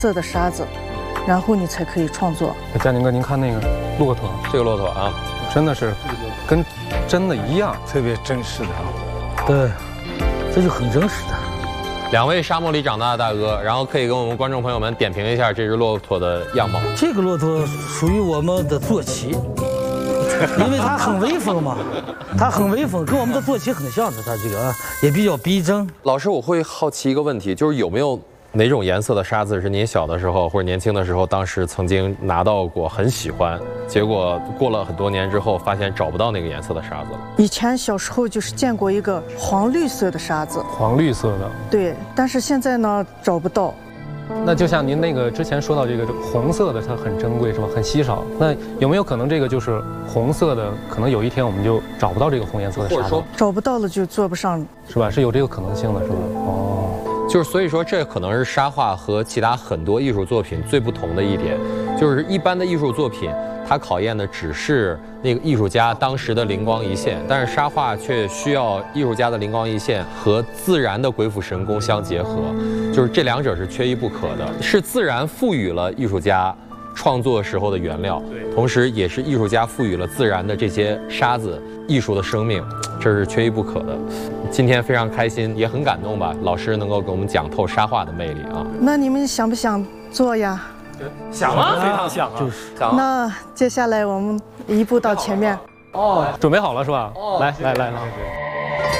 色的沙子，然后你才可以创作。 佳宁哥，您看那个骆驼， 这个骆驼啊， 真的是跟真的一样， 特别真实的啊。 对，这就很真实的。 两位沙漠里长大的大哥，然后可以跟我们观众朋友们点评一下这只骆驼的样貌。 这个骆驼属于我们的坐骑，因为它很威风嘛，它很威风，跟我们的坐骑很像的，它这个啊也比较逼真。 老师，我会好奇一个问题，就是有没有哪种颜色的沙子是您小的时候或者年轻的时候，当时曾经拿到过，很喜欢，结果过了很多年之后，发现找不到那个颜色的沙子了？ 以前小时候就是见过一个黄绿色的沙子， 黄绿色的。 对，但是现在呢找不到。 那就像您那个之前说到这个红色的，它很珍贵是吧？很稀少。那有没有可能这个就是红色的？可能有一天我们就找不到这个红颜色的沙子， 找不到了就做不上， 是吧？是有这个可能性的，是吧？哦。 就是所以说，这可能是沙画和其他很多艺术作品最不同的一点，就是一般的艺术作品，它考验的只是那个艺术家当时的灵光一现，但是沙画却需要艺术家的灵光一现和自然的鬼斧神工相结合，就是这两者是缺一不可的，是自然赋予了艺术家创作时候的原料，同时也是艺术家赋予了自然的这些沙子艺术的生命，这是缺一不可的。今天非常开心，也很感动吧，老师能够给我们讲透沙画的魅力啊。 那你们想不想做呀？ 想啊，非常想啊， 就是想。 那接下来我们移步到前面。 准备好了是吧？来。